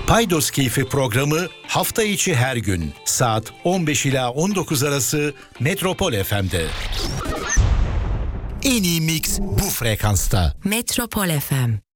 Paydos Keyfi programı hafta içi her gün saat 15 ila 19 arası Metropol FM'de. En iyi mix bu frekansta. Metropol FM.